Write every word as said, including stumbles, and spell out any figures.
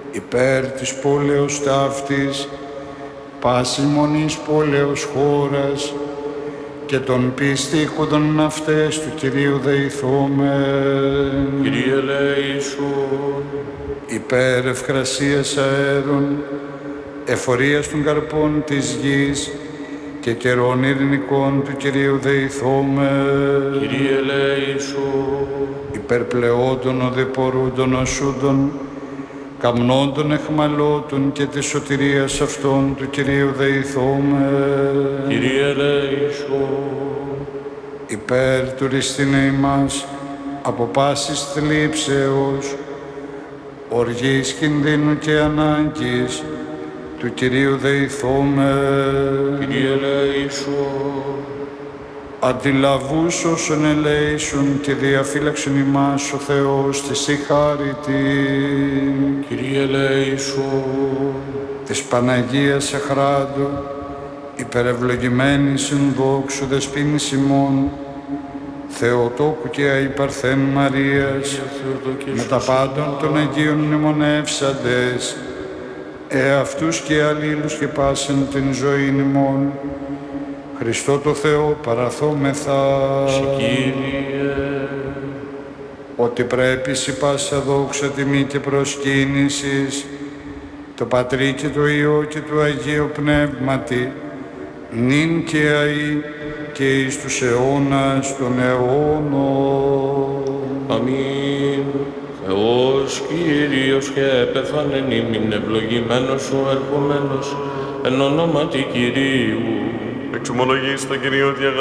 υπέρ της πόλεως ταύτης, πάσης μονής πόλεως χώρας, και των πιστήκοντων αυτές του Κυρίου δεηθόμεν. Κύριε ελέησον. Υπέρ ευκρασίας αέρων, εφορίας των καρπών της γης και καιρών ειρηνικών του Κυρίου δεηθόμεν. Κύριε ελέησον. Υπέρ πλεόντων οδεπορούντων οσούντων, καμνόντων εχμαλώτων και της σωτηρίας αυτών του Κυρίου δεηθόμεν. Κύριε ελέησον. Υπέρ του ρηστίνε ημάς από πάσης θλίψεως, οργής κινδύνου και ανάγκης του Κυρίου δεηθόμεν. Κύριε ελέησον. Αντιλαβούς όσων ελέησον και διαφύλαξον ημάς ο Θεός της η χάρητη. Κύριε ελέησον. Της Παναγίας Αχράντου, υπερευλογημένης εν δόξου δεσποίνης ημών, Θεοτόκου και αϊπαρθέν Μαρίας, με τα πάντων των Αγίων μνημονεύσαντες, εαυτούς και αλλήλους και πάσεν την ζωήν ημών, Χριστό το Θεό παραθόμεθα. Κύριε. Ότι πρέπει σοι πάσα δόξα τιμή και προσκύνησης, το Πατρί και το Υιό και το Αγίο Πνεύματι, νυν και αεί και εις τους αιώνας των αιώνων. Αμήν. Θεός Κύριος και επέφανεν ημίν, ευλογημένος ο ερχομένος, εν ονόματι Κυρίου. Εξομολογείς τον Κύριο διαγα